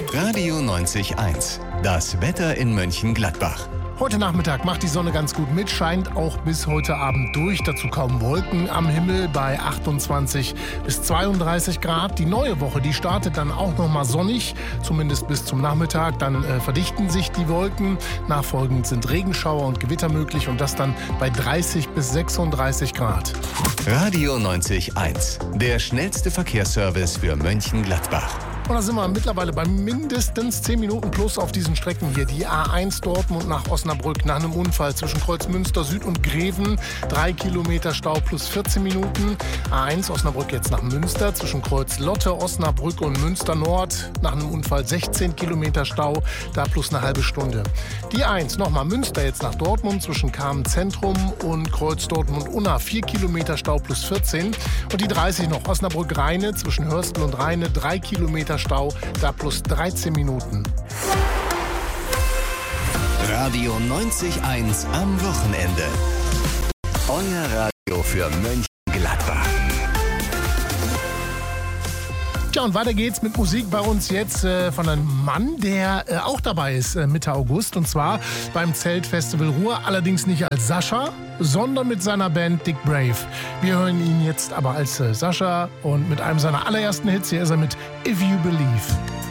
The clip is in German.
Radio 90.1. Das Wetter in Mönchengladbach. Heute Nachmittag macht die Sonne ganz gut mit, scheint auch bis heute Abend durch. Dazu kaum Wolken am Himmel bei 28 bis 32 Grad. Die neue Woche, die startet dann auch nochmal sonnig, zumindest bis zum Nachmittag. Dann verdichten sich die Wolken. Nachfolgend sind Regenschauer und Gewitter möglich und das dann bei 30 bis 36 Grad. Radio 90.1. Der schnellste Verkehrsservice für Mönchengladbach. Und da sind wir mittlerweile bei mindestens 10 Minuten plus auf diesen Strecken hier. Die A1 Dortmund nach Osnabrück nach einem Unfall zwischen Kreuzmünster Süd und Greven. 3 Kilometer Stau plus 14 Minuten. A1 Osnabrück jetzt nach Münster zwischen Kreuz Lotte, Osnabrück und Münster Nord. Nach einem Unfall 16 Kilometer Stau, da plus eine halbe Stunde. Die 1 nochmal Münster jetzt nach Dortmund zwischen Kamen Zentrum und Kreuz Dortmund Unna. 4 Kilometer Stau plus 14. Und die 30 noch Osnabrück Rheine zwischen Hörstel und Rheine. 3 Kilometer Stau, da plus 13 Minuten. Radio 90.1 am Wochenende. Euer Radio für Mönchengladbach. Tja, und weiter geht's mit Musik bei uns jetzt von einem Mann, der auch dabei ist Mitte August. Und zwar beim Zeltfestival Ruhr. Allerdings nicht als Sascha, sondern mit seiner Band Dick Brave. Wir hören ihn jetzt aber als Sascha und mit einem seiner allerersten Hits. Hier ist er mit If You Believe.